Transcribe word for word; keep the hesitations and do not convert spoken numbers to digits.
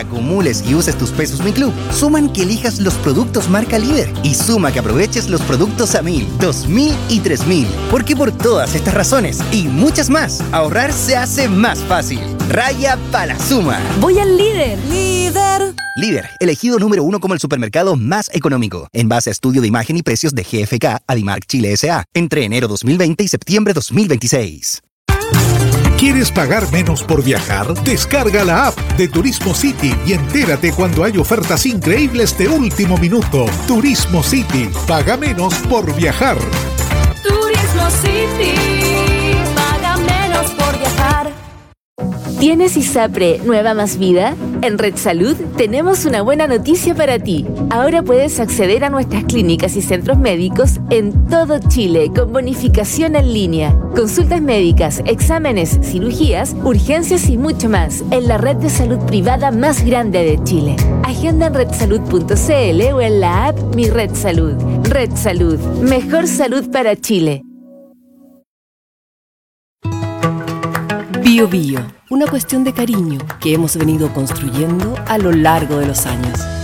acumules y uses tus pesos Mi Club, suman que elijas los productos marca líder y suma que aproveches los productos a mil, dos mil y tres mil. Porque por todas estas razones y muchas más, ahorrar se hace más fácil. Raya pa' la suma. Voy al líder. Líder. Líder, elegido número uno como el supermercado más económico, en base a estudio de imagen y precios de G F K Adimark Chile S A, entre enero dos mil veinte y septiembre dos mil veintiséis. ¿Quieres pagar menos por viajar? Descarga la app de Turismo City y entérate cuando hay ofertas increíbles de último minuto. Turismo City, paga menos por viajar. Turismo City, paga menos por viajar. ¿Tienes ISAPRE Nueva Más Vida? En Red Salud tenemos una buena noticia para ti. Ahora puedes acceder a nuestras clínicas y centros médicos en todo Chile con bonificación en línea. Consultas médicas, exámenes, cirugías, urgencias y mucho más en la red de salud privada más grande de Chile. Agenda en red salud punto c l o en la app Mi Red Salud. Red Salud, mejor salud para Chile. Bio Bio, una cuestión de cariño que hemos venido construyendo a lo largo de los años.